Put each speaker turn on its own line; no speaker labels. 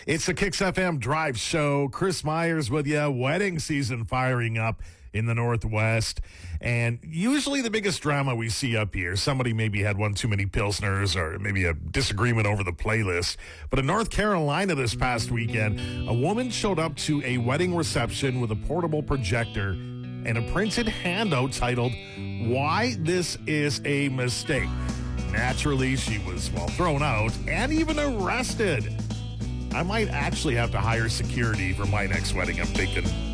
It's the Kicks FM Drive Show. Chris Myers with you. Wedding season firing up in the Northwest. And usually the biggest drama we see up here, somebody maybe had one too many Pilsners or maybe a disagreement over the playlist. But in North Carolina this past weekend, a woman showed up to a wedding reception with a portable projector and a printed handout titled, "Why This Is a Mistake." Naturally, she was, thrown out and even arrested. I might actually have to hire security for my next wedding, I'm thinking.